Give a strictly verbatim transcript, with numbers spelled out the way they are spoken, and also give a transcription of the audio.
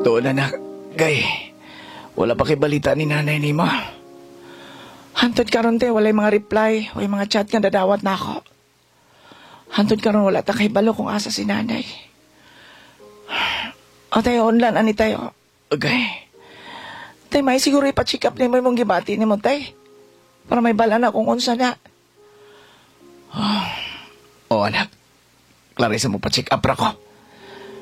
Doon anak, gay. Wala pa kay balita ni nanay ni mo. Hantod karon te, walay mga reply, walay mga chat nga dadawat na ako. Hantod karon wala ta kay balo kung asa si nanay. O tayo, online ani tayo. Okay. Tay, may siguro ipa-check up ni mo mong gibati ni mo, tay. Para may bala na kung unsa na. Oh, oh anak. Clarissa mo pa-check up ra ko.